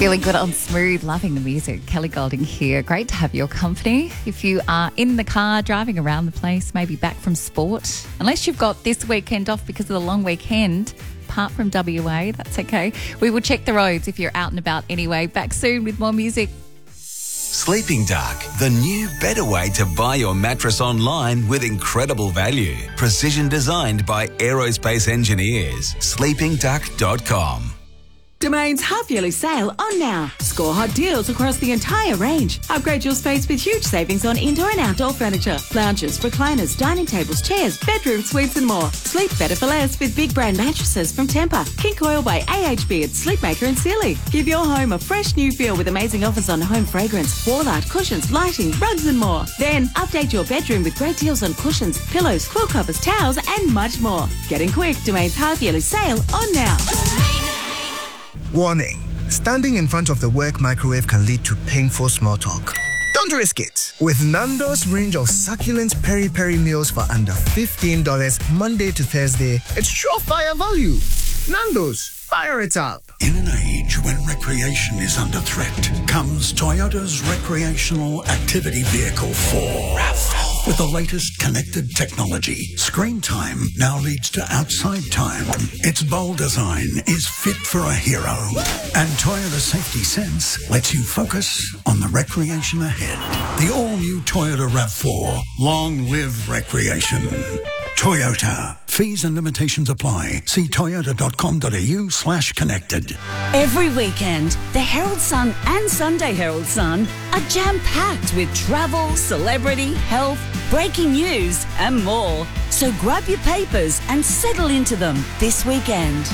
Feeling good on Smooth, loving the music. Kelly Golding here. Great to have your company. If you are in the car, driving around the place, maybe back from sport, unless you've got this weekend off because of the long weekend, apart from WA, that's okay. We will check the roads if you're out and about anyway. Back soon with more music. Sleeping Duck, the new better way to buy your mattress online with incredible value. Precision designed by aerospace engineers. sleepingduck.com. Domain's half-yearly sale on now. Score hot deals across the entire range. Upgrade your space with huge savings on indoor and outdoor furniture, lounges, recliners, dining tables, chairs, bedroom suites and more. Sleep better for less with big brand mattresses from Tempur, King Coil by AHB, and Sleepmaker and Sealy. Give your home a fresh new feel with amazing offers on home fragrance, wall art, cushions, lighting, rugs and more. Then update your bedroom with great deals on cushions, pillows, quilt covers, towels and much more. Getting quick, Domain's half-yearly sale on now. Warning. Standing in front of the work microwave can lead to painful small talk. Don't risk it. With Nando's range of succulent peri-peri meals for under $15 Monday to Thursday, it's surefire value. Nando's, fire it up. In an age when recreation is under threat, comes Toyota's recreational activity vehicle 4. RAV4. With the latest connected technology, screen time now leads to outside time. Its bold design is fit for a hero. And Toyota Safety Sense lets you focus on the recreation ahead. The all-new Toyota RAV4. Long live recreation. Toyota. Fees and limitations apply. See toyota.com.au/connected. Every weekend, the Herald Sun and Sunday Herald Sun are jam-packed with travel, celebrity, health, breaking news and more. So grab your papers and settle into them this weekend.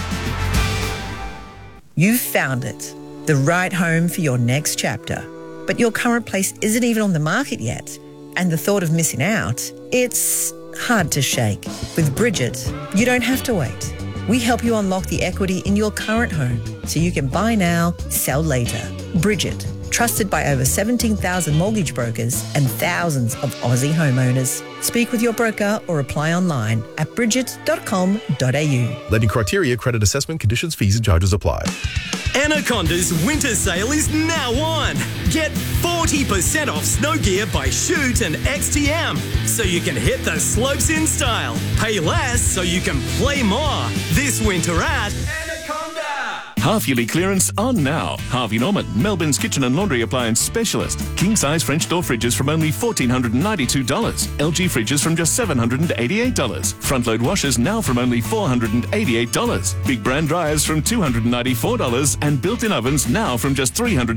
You've found it, the right home for your next chapter. But your current place isn't even on the market yet. And the thought of missing out, it's hard to shake. With Bridget, you don't have to wait. We help you unlock the equity in your current home so you can buy now, sell later. Bridget, trusted by over 17,000 mortgage brokers and thousands of Aussie homeowners. Speak with your broker or apply online at bridget.com.au. Lending criteria, credit assessment, conditions, fees and charges apply. Anaconda's winter sale is now on. Get 40% off snow gear by Shoot and XTM so you can hit the slopes in style. Pay less so you can play more. This winter at Anaconda. Half-yearly clearance on now. Harvey Norman, Melbourne's kitchen and laundry appliance specialist. King-size French door fridges from only $1,492. LG fridges from just $788. Front-load washers now from only $488. Big brand dryers from $294. And built-in ovens now from just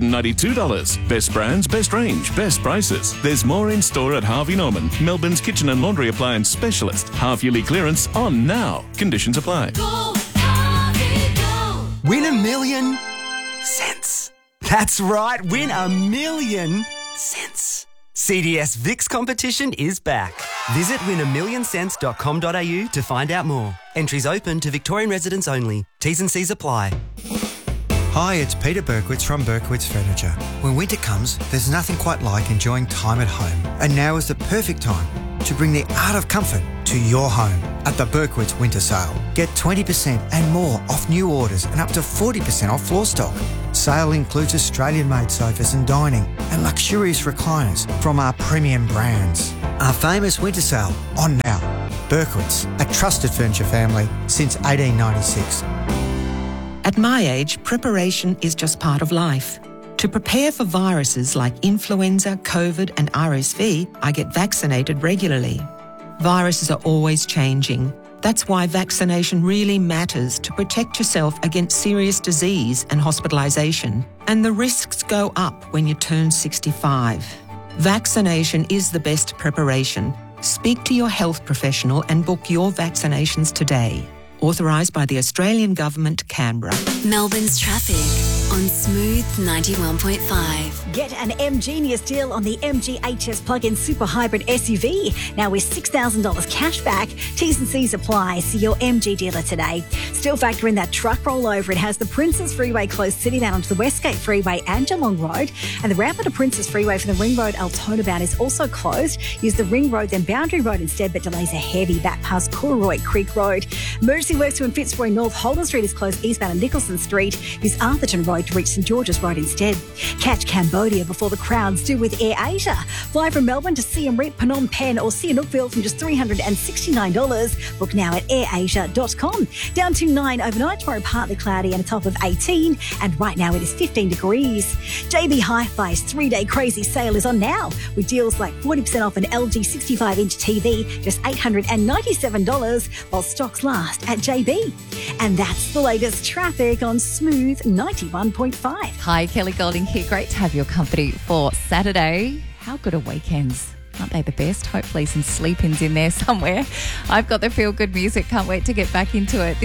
$392. Best brands, best range, best prices. There's more in store at Harvey Norman, Melbourne's kitchen and laundry appliance specialist. Half-yearly clearance on now. Conditions apply. Go, Harvey, go. Win $1 million cents. That's right, win $1 million cents. CDS VIX competition is back. Visit win1millioncents.com.au to find out more. Entries open to Victorian residents only. T's and C's apply. Hi, it's Peter Berkowitz from Berkowitz Furniture. When winter comes, there's nothing quite like enjoying time at home. And now is the perfect time to bring the art of comfort to your home at the Berkowitz Winter Sale. Get 20% and more off new orders and up to 40% off floor stock. Sale includes Australian-made sofas and dining and luxurious recliners from our premium brands. Our famous winter sale on now. Berkowitz, a trusted furniture family since 1896. At my age, preparation is just part of life. To prepare for viruses like influenza, COVID and RSV, I get vaccinated regularly. Viruses are always changing. That's why vaccination really matters to protect yourself against serious disease and hospitalisation. And the risks go up when you turn 65. Vaccination is the best preparation. Speak to your health professional and book your vaccinations today. Authorised by the Australian Government, Canberra. Melbourne's traffic on Smooth 91.5. Get an MGenius deal on the MG HS plug-in super hybrid SUV. Now with $6,000 cash back. T's and C's apply. See your MG dealer today. Still factor in that truck rollover. It has the Princes Freeway closed city down onto the Westgate Freeway and Geelong Road. And the ramp onto Princes Freeway from the Ring Road Altona bound is also closed. Use the Ring Road then Boundary Road instead, but delays are heavy back past Cooroy Creek Road. Emergency works to in Fitzroy North. Holden Street is closed eastbound on Nicholson Street. Use Arthurton Road hope to reach St George's Road instead. Catch Cambodia before the crowds do with Air Asia. Fly from Melbourne to Siem Reap, Phnom Penh or Sihanoukville from just $369. Book now at airasia.com. Down to 9 overnight, tomorrow partly cloudy and a top of 18. And right now it is 15 degrees. JB Hi-Fi's 3-day crazy sale is on now with deals like 40% off an LG 65-inch TV, just $897 while stocks last at JB. And that's the latest traffic on Smooth 91.5. Hi, Kelly Golding here. Great to have your company for Saturday. How good are weekends? Aren't they the best? Hopefully some sleep-ins in there somewhere. I've got the feel-good music. Can't wait to get back into it.